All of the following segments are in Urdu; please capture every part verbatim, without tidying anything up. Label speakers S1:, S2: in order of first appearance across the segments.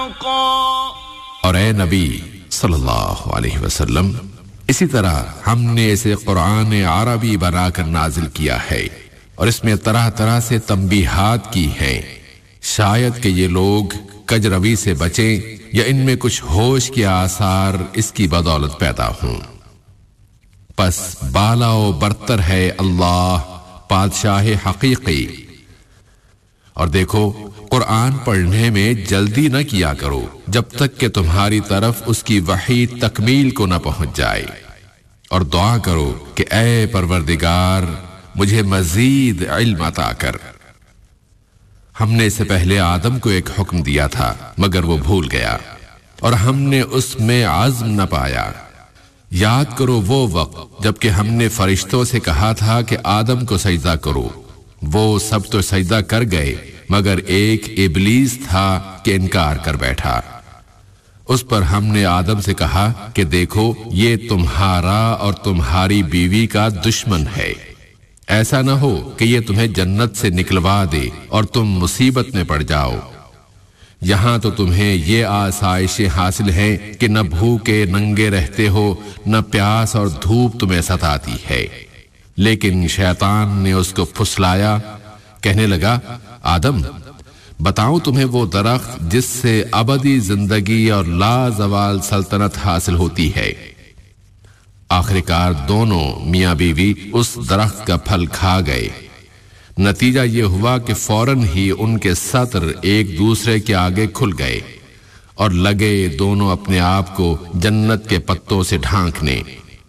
S1: اور اے نبی صلی اللہ علیہ وسلم، اسی طرح ہم نے اسے قرآن عربی بنا کر نازل کیا ہے اور اس میں طرح طرح سے تنبیہات کی ہیں، شاید کہ یہ لوگ کجروی سے بچیں یا ان میں کچھ ہوش کے آثار اس کی بدولت پیدا ہوں۔ پس بالا و برتر ہے اللہ بادشاہ حقیقی۔ اور دیکھو، قرآن پڑھنے میں جلدی نہ کیا کرو جب تک کہ تمہاری طرف اس کی وحی تکمیل کو نہ پہنچ جائے، اور دعا کرو کہ اے پروردگار مجھے مزید علم عطا کر۔ ہم نے اس سے پہلے آدم کو ایک حکم دیا تھا مگر وہ بھول گیا اور ہم نے اس میں عزم نہ پایا۔ یاد کرو وہ وقت جب کہ ہم نے فرشتوں سے کہا تھا کہ آدم کو سجدہ کرو، وہ سب تو سجدہ کر گئے مگر ایک ابلیس تھا کہ انکار کر بیٹھا۔ اس پر ہم نے آدم سے کہا کہ دیکھو، یہ تمہارا اور تمہاری بیوی کا دشمن ہے، ایسا نہ ہو کہ یہ تمہیں جنت سے نکلوا دے اور تم مصیبت میں پڑ جاؤ۔ یہاں تو تمہیں یہ آسائشیں حاصل ہیں کہ نہ بھوکے ننگے رہتے ہو، نہ پیاس اور دھوپ تمہیں ستاتی ہے۔ لیکن شیطان نے اس کو پھسلایا، کہنے لگا، آدم بتاؤں تمہیں وہ درخت جس سے ابدی زندگی اور لا زوال سلطنت حاصل ہوتی ہے؟ آخرکار دونوں میاں بیوی اس درخت کا پھل کھا گئے۔ نتیجہ یہ ہوا کہ فوراً ہی ان کے سطر ایک دوسرے کے آگے کھل گئے اور لگے دونوں اپنے آپ کو جنت کے پتوں سے ڈھانکنے۔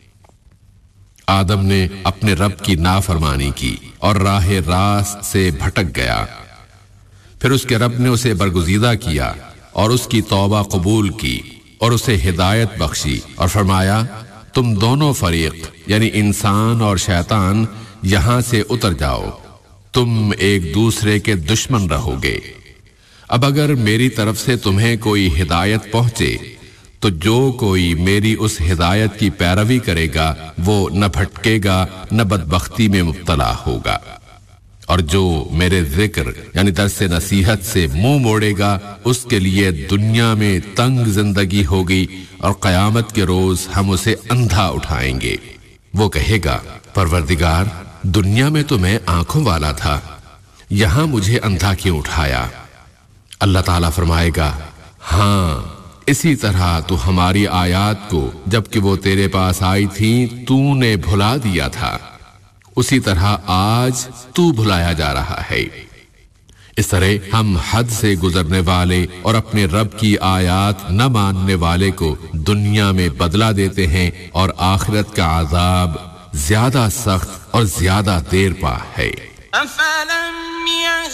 S1: آدم نے اپنے رب کی نافرمانی کی اور راہ راست سے بھٹک گیا۔ پھر اس کے رب نے اسے برگزیدہ کیا اور اس کی توبہ قبول کی اور اسے ہدایت بخشی اور فرمایا، تم دونوں فریق یعنی انسان اور شیطان یہاں سے اتر جاؤ، تم ایک دوسرے کے دشمن رہو گے۔ اب اگر میری طرف سے تمہیں کوئی ہدایت پہنچے تو جو کوئی میری اس ہدایت کی پیروی کرے گا وہ نہ بھٹکے گا نہ بدبختی میں مبتلا ہوگا، اور جو میرے ذکر یعنی درس نصیحت سے منہ موڑے گا اس کے لیے دنیا میں تنگ زندگی ہوگی اور قیامت کے روز ہم اسے اندھا اٹھائیں گے۔ وہ کہے گا، پروردگار دنیا میں تو میں آنکھوں والا تھا، یہاں مجھے اندھا کیوں اٹھایا؟ اللہ تعالیٰ فرمائے گا، ہاں اسی طرح تو ہماری آیات کو جب کہ وہ تیرے پاس آئی تھیں تو نے بھلا دیا تھا، اسی طرح آج تو بھلایا جا رہا ہے۔ اس طرح ہم حد سے گزرنے والے اور اپنے رب کی آیات نہ ماننے والے کو دنیا میں بدلہ دیتے ہیں، اور آخرت کا عذاب زیادہ سخت اور زیادہ دیر پا ہے۔
S2: أَفَلَمْ